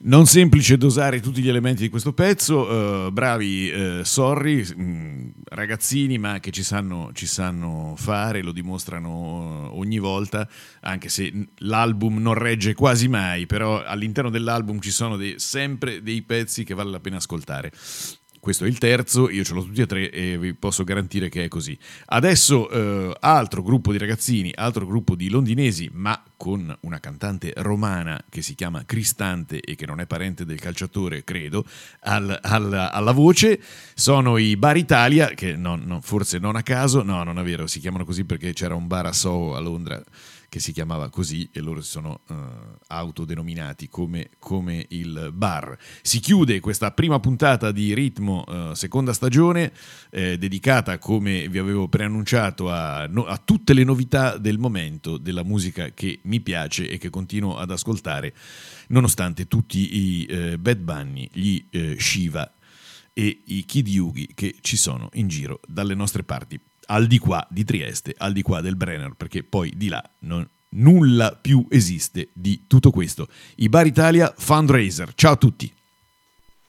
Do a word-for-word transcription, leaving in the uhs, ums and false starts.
Non semplice dosare tutti gli elementi di questo pezzo, uh, bravi uh, sorry, mh, ragazzini, ma che ci sanno, ci sanno fare, lo dimostrano uh, ogni volta, anche se l'album non regge quasi mai, però all'interno dell'album ci sono dei, sempre dei pezzi che vale la pena ascoltare. Questo è il terzo, io ce l'ho tutti e tre e vi posso garantire che è così. Adesso eh, altro gruppo di ragazzini, altro gruppo di londinesi, ma con una cantante romana che si chiama Cristante e che non è parente del calciatore, credo, al, al, alla voce. Sono i Bar Italia, che no, no, forse non a caso, no, non è vero, si chiamano così perché c'era un bar a Soho a Londra che si chiamava così e loro si sono uh, autodenominati come, come il bar. Si chiude questa prima puntata di Ritmo, uh, seconda stagione, eh, dedicata, come vi avevo preannunciato, a, no, a tutte le novità del momento della musica che mi piace e che continuo ad ascoltare, nonostante tutti i eh, Bad Bunny, gli eh, Shiva e i Kid Yugi che ci sono in giro dalle nostre parti, al di qua di Trieste, al di qua del Brenner, perché poi di là non, nulla più esiste di tutto questo. I Bar Italia Fundraiser, ciao a tutti!